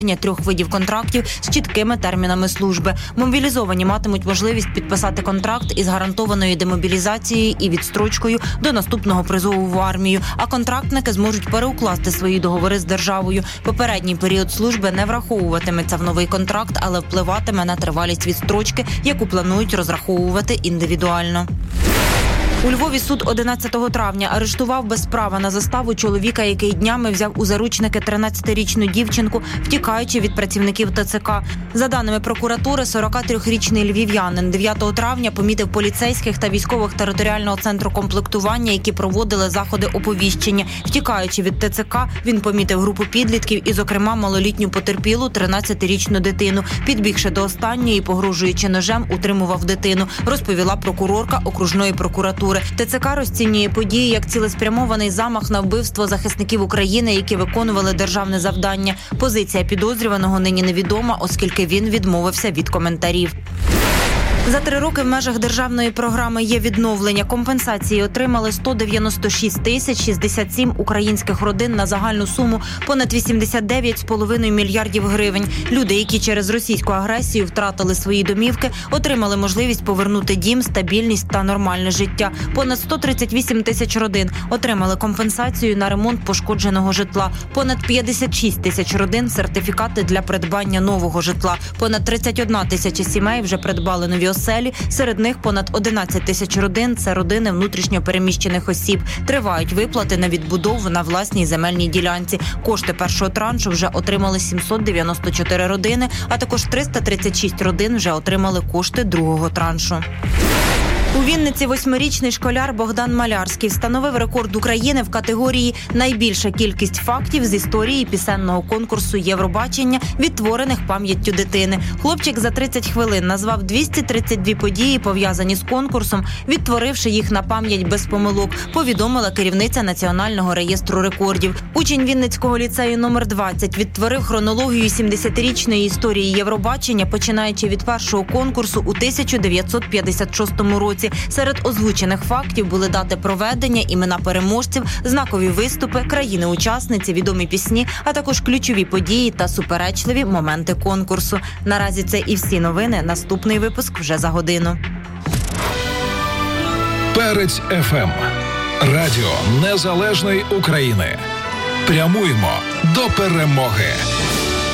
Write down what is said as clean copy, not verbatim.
3 видів контрактів з чіткими термінами служби. Мобілізовані матимуть можливість підписати контракт із гарантованою демобілізацією і відстрочкою до наступного призову в армію, а контрактники зможуть переукласти свої договори з державою. Попередній період служби не враховуватиметься в новий контракт, але впливатиме на тривалість відстрочки, яку планують розраховувати індивідуально. У Львові суд 11 травня арештував без права на заставу чоловіка, який днями взяв у заручники 13-річну дівчинку, втікаючи від працівників ТЦК. За даними прокуратури, 43-річний львів'янин 9 травня помітив поліцейських та військових територіального центру комплектування, які проводили заходи оповіщення. Втікаючи від ТЦК, він помітив групу підлітків і, зокрема, малолітню потерпілу 13-річну дитину. Підбігши до останньої, погрожуючи ножем, утримував дитину, розповіла прокурорка окружної прокуратури. ТЦК розцінює події як цілеспрямований замах на вбивство захисників України, які виконували державне завдання. Позиція підозрюваного нині невідома, оскільки він відмовився від коментарів. За 3 роки в межах державної програми «Є відновлення» компенсації отримали 196 тисяч 67 українських родин на загальну суму понад 89,5 мільярдів гривень. Люди, які через російську агресію втратили свої домівки, отримали можливість повернути дім, стабільність та нормальне життя. Понад 138 тисяч родин отримали компенсацію на ремонт пошкодженого житла. Понад 56 тисяч родин – сертифікати для придбання нового житла. Понад 31 тисяча сімей вже придбали нові оселі, серед них понад 11 тисяч родин – це родини внутрішньо переміщених осіб. Тривають виплати на відбудову на власній земельній ділянці. Кошти першого траншу вже отримали 794 родини, а також 336 родин вже отримали кошти другого траншу. У Вінниці 8-річний школяр Богдан Малярський встановив рекорд України в категорії «Найбільша кількість фактів з історії пісенного конкурсу Євробачення, відтворених пам'яттю дитини». Хлопчик за 30 хвилин назвав 232 події, пов'язані з конкурсом, відтворивши їх на пам'ять без помилок, повідомила керівниця Національного реєстру рекордів. Учень Вінницького ліцею номер 20 відтворив хронологію 70-річної історії Євробачення, починаючи від першого конкурсу у 1956 році. Серед озвучених фактів були дати проведення, імена переможців, знакові виступи, країни-учасниці, відомі пісні, а також ключові події та суперечливі моменти конкурсу. Наразі це і всі новини. Наступний випуск вже за годину. Перець ФМ. Радіо Незалежної України. Прямуємо до перемоги.